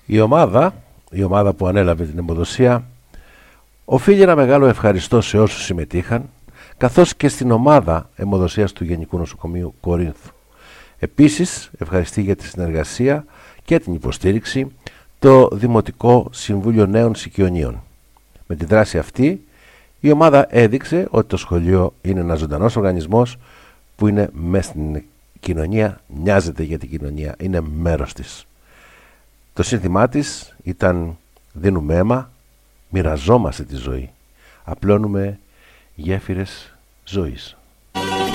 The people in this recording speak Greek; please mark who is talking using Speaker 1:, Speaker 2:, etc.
Speaker 1: Η ομάδα που ανέλαβε την αιμοδοσία οφείλει ένα μεγάλο ευχαριστώ σε όσους συμμετείχαν, καθώς και στην ομάδα αιμοδοσίας του Γενικού Νοσοκομείου Κορίνθου. Επίσης, ευχαριστεί για τη συνεργασία και την υποστήριξη το Δημοτικό Συμβούλιο Νέων Σικιωνίων. Με τη δράση αυτή, η ομάδα έδειξε ότι το σχολείο είναι ένας ζωντανός οργανισμός που είναι μέσα στην κοινωνία, νοιάζεται για την κοινωνία, είναι μέρος της. Το σύνθημά της ήταν «Δίνουμε αίμα, μοιραζόμαστε τη ζωή, απλώνουμε γέφυρες ζωής».